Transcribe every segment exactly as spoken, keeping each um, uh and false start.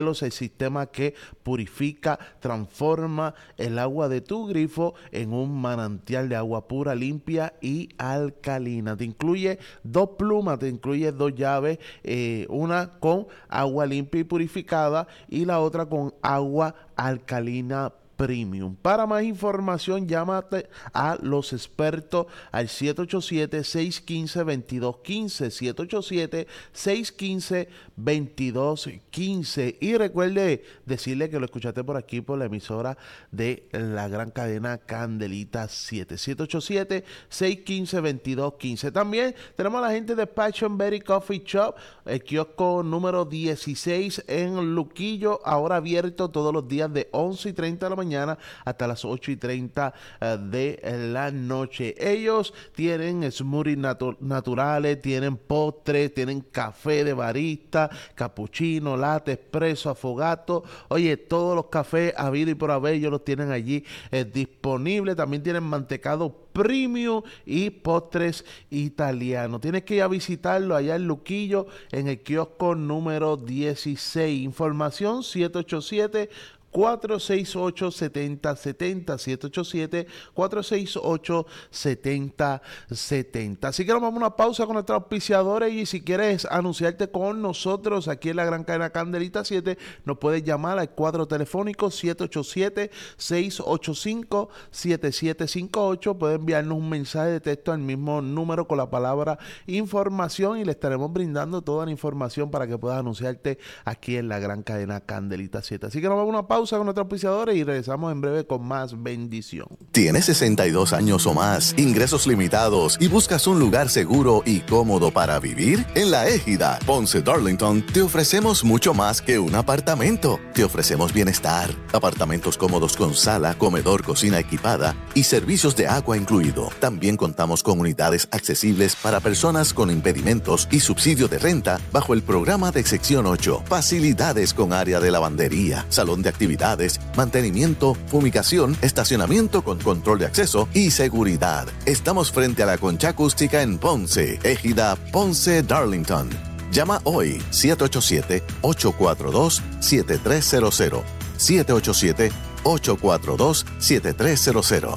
el sistema que purifica, transforma el agua de tu grifo en un manantial de agua pura, limpia y alcalina. Te incluye dos plumas, te incluye dos llaves, eh, una con agua limpia y purificada y la otra con agua alcalina Premium. Para más información, llámate a los expertos al siete ocho siete, seis uno cinco, dos dos uno cinco, siete ocho siete, seis uno cinco, dos dos uno cinco. Y recuerde decirle que lo escuchaste por aquí por la emisora de la gran cadena Candelita siete, siete ocho siete, seis uno cinco, dos dos uno cinco. También tenemos a la gente de Passion Berry Coffee Shop, el kiosco número dieciséis en Luquillo, ahora abierto todos los días de once y treinta de la mañana hasta las ocho y treinta de la noche. Ellos tienen smoothies natu naturales, tienen postres, tienen café de barista, cappuccino, latte, espresso, afogato. Oye, todos los cafés habido y por haber, ellos los tienen allí eh, disponibles. También tienen mantecado premium y postres italianos. Tienes que ir a visitarlo allá en Luquillo, en el kiosco número dieciséis. Información siete ocho siete, cuatro seis ocho, siete cero siete cero, siete ocho siete, cuatro seis ocho, siete cero siete cero. Así que nos vamos a una pausa con nuestros auspiciadores, y si quieres anunciarte con nosotros aquí en la gran cadena Candelita siete, nos puedes llamar al cuadro telefónico siete ocho siete, seis ocho cinco, siete siete cinco ocho. Puedes enviarnos un mensaje de texto al mismo número con la palabra información y le estaremos brindando toda la información para que puedas anunciarte aquí en la gran cadena Candelita siete. Así que nos vamos a una pausa con nuestros auspiciadores y regresamos en breve con más bendición. ¿Tienes sesenta y dos años o más, ingresos limitados y buscas un lugar seguro y cómodo para vivir? En La Égida, Ponce Darlington, te ofrecemos mucho más que un apartamento. Te ofrecemos bienestar, apartamentos cómodos con sala, comedor, cocina equipada y servicios de agua incluido. También contamos con unidades accesibles para personas con impedimentos y subsidio de renta bajo el programa de sección ocho. Facilidades con área de lavandería, salón de actividades, mantenimiento, fumigación, estacionamiento con control de acceso y seguridad. Estamos frente a la Concha Acústica en Ponce, Égida, Ponce, Darlington. Llama hoy siete ocho siete, ocho cuatro dos, siete tres cero cero, siete ocho siete, ocho cuatro dos, siete tres cero cero.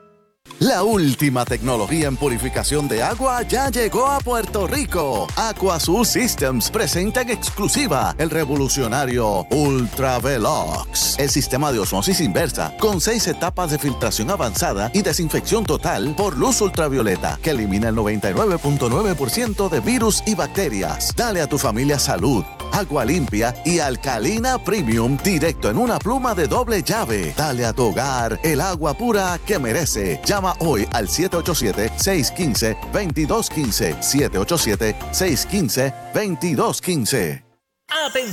La última tecnología en purificación de agua ya llegó a Puerto Rico. AquaSur Systems presenta en exclusiva el revolucionario Ultra Velox, el sistema de osmosis inversa con seis etapas de filtración avanzada y desinfección total por luz ultravioleta que elimina el noventa y nueve punto nueve por ciento de virus y bacterias. Dale a tu familia salud, agua limpia y alcalina premium directo en una pluma de doble llave. Dale a tu hogar el agua pura que merece. Llama hoy al siete ocho siete, seis uno cinco, dos dos uno cinco, siete ocho siete, seis uno cinco, dos dos uno cinco.